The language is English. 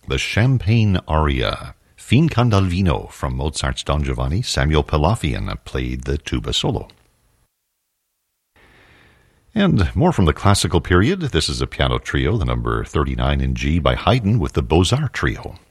the Champagne Aria. Fincandalvino from Mozart's Don Giovanni. Samuel Palafian played the tuba solo. And more from the classical period. This is a piano trio, the number 39 in G by Haydn with the Beaux-Arts Trio.